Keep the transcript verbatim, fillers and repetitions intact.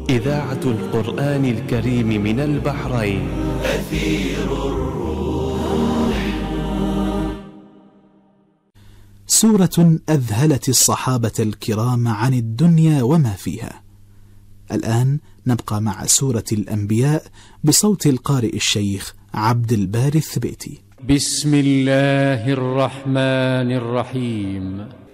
إذاعة القرآن الكريم من البحرين. أثير الروح. سورة أذهلت الصحابة الكرام عن الدنيا وما فيها. الآن نبقى مع سورة الأنبياء بصوت القارئ الشيخ عبد الباري الثبيتي. بسم الله الرحمن الرحيم.